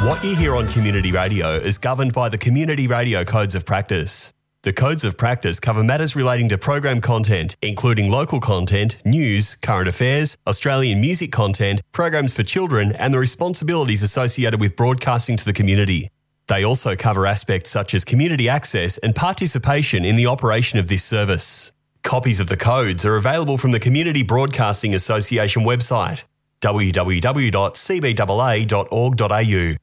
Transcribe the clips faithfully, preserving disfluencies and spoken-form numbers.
What you hear on community radio is governed by the Community Radio Codes of Practice. The Codes of Practice cover matters relating to program content, including local content, news, current affairs, Australian music content, programs for children, and the responsibilities associated with broadcasting to the community. They also cover aspects such as community access and participation in the operation of this service. Copies of the codes are available from the Community Broadcasting Association website, w w w dot c b a a dot org dot a u.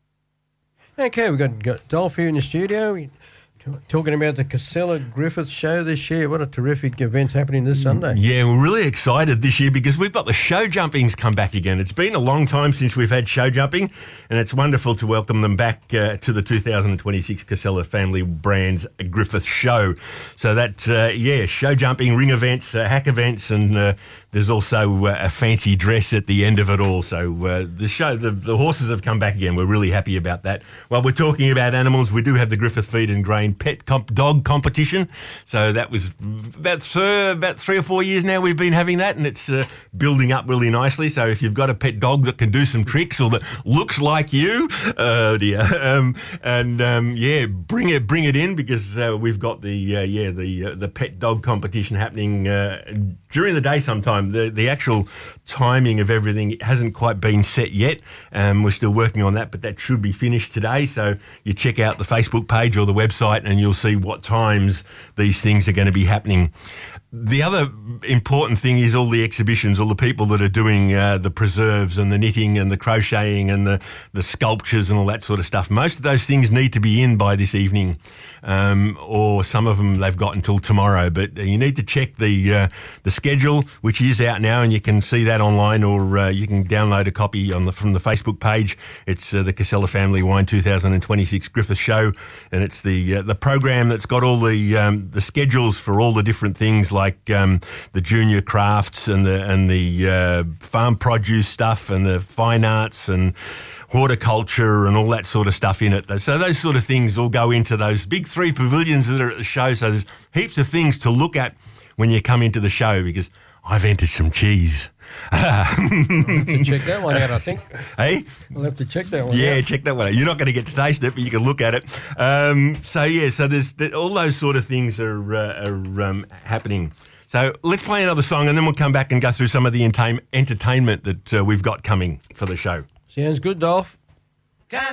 Okay, we've got, got Dolph here in the studio. We, t- talking about the Casella Griffith show this year. What a terrific event happening this Sunday. Yeah, we're really excited this year because we've got the show jumpings come back again. It's been a long time since we've had show jumping, and it's wonderful to welcome them back uh, to the two thousand twenty-six Casella Family Brands Griffith show. So that, uh, yeah, show jumping, ring events, uh, hack events, and uh, there's also uh, a fancy dress at the end of it all. So uh, the show, the, the horses have come back again. We're really happy about that. While we're talking about animals, we do have the Griffith Feed and Grain Pet comp- Dog Competition. So that was about, uh, about three or four years now we've been having that, and it's uh, building up really nicely. So if you've got a pet dog that can do some tricks or that looks like you, oh dear, um, and um, yeah, bring it, bring it in because uh, we've got the uh, yeah the uh, the pet dog competition happening uh, during the day sometime. The the actual timing of everything hasn't quite been set yet. Um, we're still working on that, but that should be finished today. So you check out the Facebook page or the website and you'll see what times these things are going to be happening. The other important thing is all the exhibitions, all the people that are doing uh, the preserves and the knitting and the crocheting and the, the sculptures and all that sort of stuff. Most of those things need to be in by this evening, um, or some of them they've got until tomorrow. But you need to check the uh, the schedule, which is out now, and you can see that online, or uh, you can download a copy on the from the Facebook page. It's uh, the Casella Family Wine two thousand twenty-six Griffith Show, and it's the uh, the program that's got all the um, the schedules for all the different things like like um, the junior crafts and the and the uh, farm produce stuff and the fine arts and horticulture and all that sort of stuff in it. So those sort of things all go into those big three pavilions that are at the show. So there's heaps of things to look at when you come into the show because I've entered some cheese. I'll have to check that one out, I think. Hey? I'll have to check that one yeah, out. Yeah, check that one out. You're not going to get to taste it, but you can look at it. Um, so, yeah, so there's all those sort of things are, uh, are um, happening. So let's play another song and then we'll come back and go through some of the enta- entertainment that uh, we've got coming for the show. Sounds good, Dolph.